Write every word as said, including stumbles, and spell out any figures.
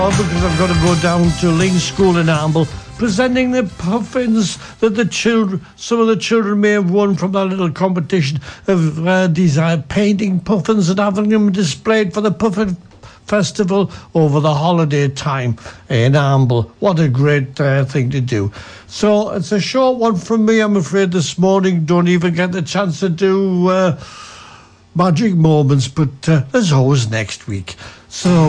Because I've got to go down to Ling School in Amble, presenting the puffins that the children, some of the children may have won from that little competition of uh, design, painting puffins and having them displayed for the Puffin Festival over the holiday time in Amble. What a great uh, thing to do. So it's a short one from me, I'm afraid, this morning. Don't even get the chance to do uh, magic moments, but uh, there's always next week. So